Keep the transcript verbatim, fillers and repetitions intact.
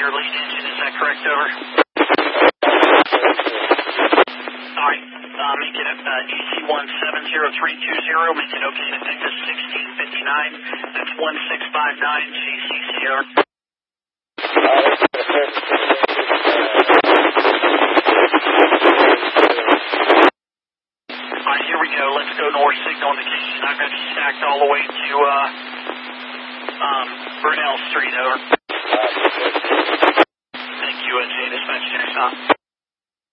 your lead engine, is that correct, over? Alright, uh, make it uh, D C one seven zero three two zero, make it okay to pick us sixteen fifty-nine, that's one six five nine J C C, over. Alright, here we go, let's go north signal indication. I've got you stacked all the way to uh, um, Burnell Street, over. Thank you, uh, J Dispatch, stop.